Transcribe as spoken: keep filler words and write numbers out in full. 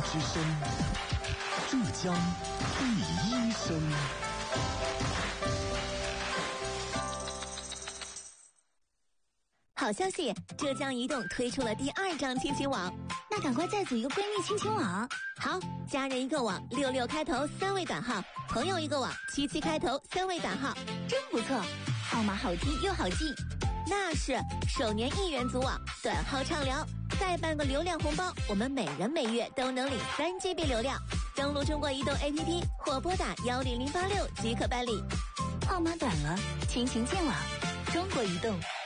之声，浙江第一声。 好消息，浙江移动推出了第二张亲情网， 那赶快再组一个闺蜜亲情网。 好，家人一个网，六六开头三位短号；朋友一个网，七七开头三位短号， 真不错，号码好记又好记。 那是首年一元组网，短号畅聊，再办个流量红包，我们每人每月都能领三 G B 流量。登录中国移动 A P P 或拨打幺零零八六即可办理。 号码短了，亲情见网，中国移动。